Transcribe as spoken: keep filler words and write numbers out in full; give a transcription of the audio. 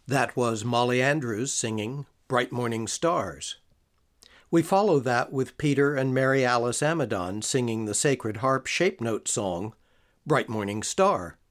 That was Molly Andrews singing Bright Morning Stars. We follow that with Peter and Mary Alice Amadon singing the Sacred Harp Shape Note song, Bright Morning Star.